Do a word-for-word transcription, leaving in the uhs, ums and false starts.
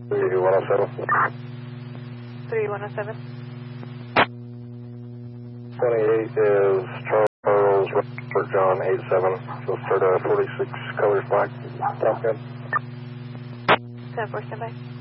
three one oh seven. three one oh seven. twenty-eight is Charles for John eight seven. So start uh, forty-six colors black. Top gun. ten four, stand by.